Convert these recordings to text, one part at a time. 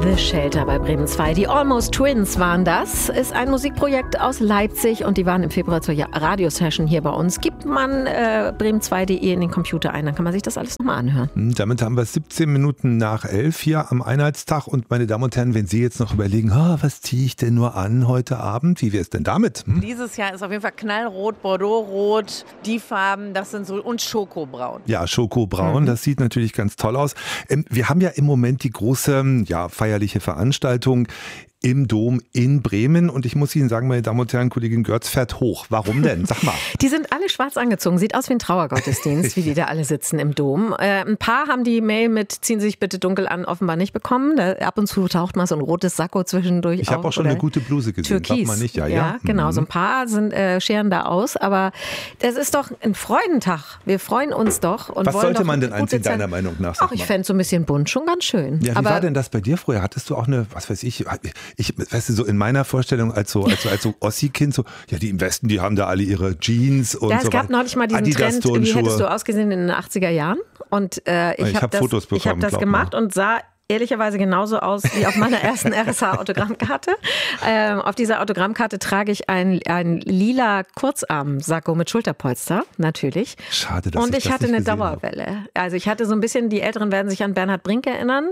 The Shelter bei Bremen 2. Die Almost Twins waren das. Ist ein Musikprojekt aus Leipzig und die waren im Februar zur Radiosession hier bei uns. Gibt man bremen2.de in den Computer ein, dann kann man sich das alles nochmal anhören. Damit haben wir 17 Minuten nach 11 hier am Einheitstag. Und meine Damen und Herren, wenn Sie jetzt noch überlegen, was ziehe ich denn nur an heute Abend? Wie wäre es denn damit? Dieses Jahr ist auf jeden Fall knallrot, bordeauxrot, die Farben, das sind so, und schokobraun. Ja, schokobraun, das sieht natürlich ganz toll aus. Wir haben ja im Moment die große, feierliche Veranstaltung im Dom in Bremen. Und ich muss Ihnen sagen, meine Damen und Herren, Kollegin Görz fährt hoch. Warum denn? Sag mal. Die sind alle schwarz angezogen. Sieht aus wie ein Trauergottesdienst, wie die da alle sitzen im Dom. Ein paar haben die Mail mit "ziehen Sie sich bitte dunkel an" offenbar nicht bekommen. Da ab und zu taucht mal so ein rotes Sakko zwischendurch auf. Ich habe auch schon eine gute Bluse gesehen. Türkis. Nicht, ja, genau. So ein paar sind, scheren da aus. Aber das ist doch ein Freudentag. Wir freuen uns doch. Und was sollte man denn anziehen, deiner Meinung nach? Ach, ich fände so ein bisschen bunt schon ganz schön. Ja, wie war denn das bei dir früher? Hattest du auch eine, was weiß ich, weißt du, so in meiner Vorstellung als so Ossi-Kind, die im Westen, die haben da alle ihre Jeans und ja, so. Es gab neulich mal diesen Trend, wie hättest du ausgesehen in den 80er Jahren? Und ich habe Fotos bekommen. Ich habe das gemacht und sah ehrlicherweise genauso aus wie auf meiner ersten RSH-Autogrammkarte. Auf dieser Autogrammkarte trage ich ein lila Kurzarm-Sakko mit Schulterpolster, natürlich. Schade, dass und ich hatte eine gesehen Dauerwelle. Habe. Also ich hatte so ein bisschen, die Älteren werden sich an Bernhard Brink erinnern,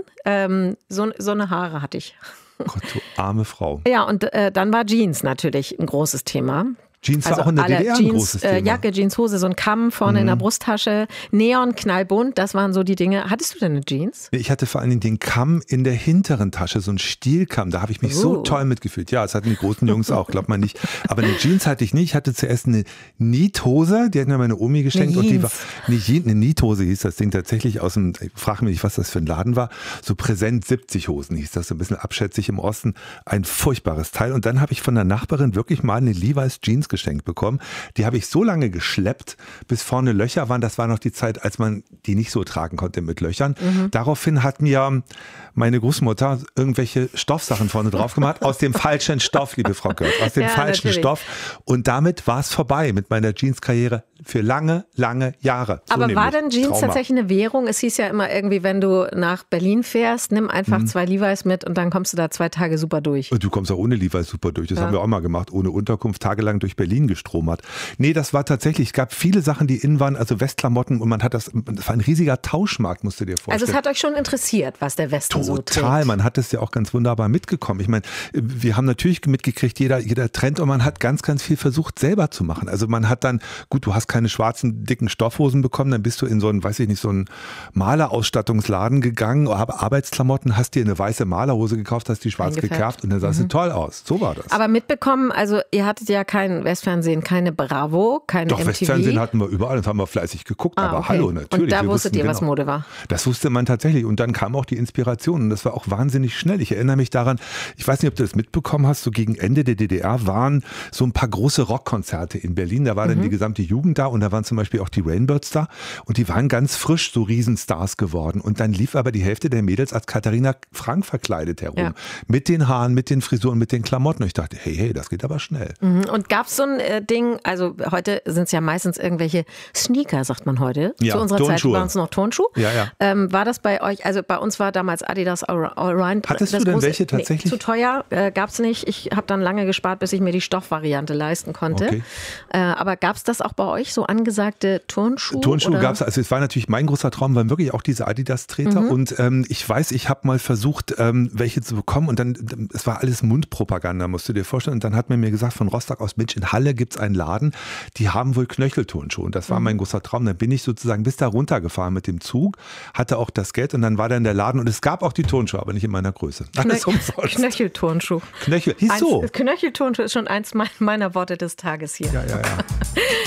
so eine Haare hatte ich. Gott, du arme Frau. Ja, und dann war Jeans natürlich ein großes Thema. Jeans war auch in der DDR ein großes Thema. Jacke, Jeans, Hose, so ein Kamm vorne in der Brusttasche, Neon, knallbunt, das waren so die Dinge. Hattest du denn eine Jeans? Ich hatte vor allen Dingen den Kamm in der hinteren Tasche, so ein Stielkamm. Da habe ich mich so toll mitgefühlt. Ja, das hatten die großen Jungs auch, glaubt man nicht. Aber eine Jeans hatte ich nicht. Ich hatte zuerst eine Niethose, die hat mir meine Omi geschenkt. Und die war eine Niethose hieß das Ding tatsächlich aus dem, ich frage mich nicht, was das für ein Laden war. So Präsent 70 Hosen hieß das, so ein bisschen abschätzig im Osten. Ein furchtbares Teil. Und dann habe ich von der Nachbarin wirklich mal eine Levi's Jeans geschenkt bekommen. Die habe ich so lange geschleppt, bis vorne Löcher waren. Das war noch die Zeit, als man die nicht so tragen konnte mit Löchern. Daraufhin hat mir meine Großmutter irgendwelche Stoffsachen vorne drauf gemacht, aus dem falschen Stoff, liebe Frau Görz, aus dem falschen Stoff. Und damit war es vorbei mit meiner Jeans-Karriere für lange, lange Jahre. So aber war denn Jeans tatsächlich eine Währung? Es hieß ja immer irgendwie, wenn du nach Berlin fährst, nimm einfach 2 Levi's mit und dann kommst du da 2 Tage super durch. Und du kommst auch ohne Levi's super durch. Das haben wir auch mal gemacht, ohne Unterkunft, tagelang durch Berlin gestromert. Nee, das war tatsächlich, es gab viele Sachen, die innen waren, also Westklamotten, und das war ein riesiger Tauschmarkt, musst du dir vorstellen. Also es hat euch schon interessiert, was der Westen so trägt. Total, man hat es ja auch ganz wunderbar mitgekommen. Ich meine, wir haben natürlich mitgekriegt, jeder Trend, und man hat ganz, ganz viel versucht selber zu machen. Also man hat dann, gut, du hast keine schwarzen, dicken Stoffhosen bekommen, dann bist du in so einen, weiß ich nicht, so einen Malerausstattungsladen gegangen, Arbeitsklamotten, hast dir eine weiße Malerhose gekauft, hast die schwarz gekerbt und dann sah sie toll aus. So war das. Aber mitbekommen, also ihr hattet ja kein Westfernsehen, keine Bravo, keine Doch, MTV. Westfernsehen hatten wir überall, das haben wir fleißig geguckt, aber hallo, natürlich. Und da wusstet ihr, was Mode war? Das wusste man tatsächlich, und dann kam auch die Inspiration und das war auch wahnsinnig schnell. Ich erinnere mich daran, ich weiß nicht, ob du das mitbekommen hast, so gegen Ende der DDR waren so ein paar große Rockkonzerte in Berlin, da war dann die gesamte Jugend da und da waren zum Beispiel auch die Rainbirds da und die waren ganz frisch so Riesenstars geworden, und dann lief aber die Hälfte der Mädels als Katharina Frank verkleidet herum, mit den Haaren, mit den Frisuren, mit den Klamotten, und ich dachte, hey, das geht aber schnell. Und gab es so ein Ding, also heute sind es ja meistens irgendwelche Sneaker, sagt man heute. Ja, zu unserer Turnschuhe. Zeit waren es noch Turnschuhe. Ja. War das bei euch, also bei uns war damals Adidas Allround. Hattest du denn welche tatsächlich? Nee, zu teuer, gab es nicht. Ich habe dann lange gespart, bis ich mir die Stoffvariante leisten konnte. Okay. Aber gab es das auch bei euch, so angesagte Turnschuhe? Turnschuhe gab es, also es war natürlich mein großer Traum, waren wirklich auch diese Adidas-Treter, und ich weiß, ich habe mal versucht, welche zu bekommen, und dann, es war alles Mundpropaganda, musst du dir vorstellen, und dann hat man mir gesagt, von Rostock aus, Mensch, in Halle gibt es einen Laden, die haben wohl Knöchelturnschuhe, und das war mein großer Traum. Dann bin ich sozusagen bis da runtergefahren mit dem Zug, hatte auch das Geld, und dann war dann der Laden, und es gab auch die Turnschuhe, aber nicht in meiner Größe. Alles umsonst. Knöchelturnschuh. Hieß so. Knöchelturnschuh ist schon eins meiner Worte des Tages hier. Ja.